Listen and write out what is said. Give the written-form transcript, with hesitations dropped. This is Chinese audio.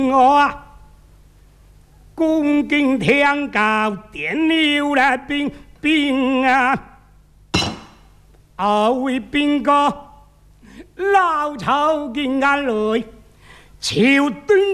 我啊，恭敬天高，点牛来兵啊！二位兵哥，老朝敬眼泪，朝敦。